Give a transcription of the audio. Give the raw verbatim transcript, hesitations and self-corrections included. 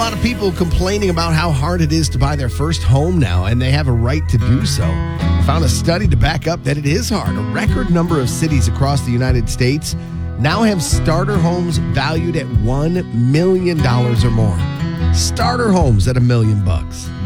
lot of people complaining about how hard it is to buy their first home now, and they have a right to do so. I found a study to back up that it is hard. A record number of cities across the United States now have starter homes valued at one million dollars or more. Starter homes at a million bucks.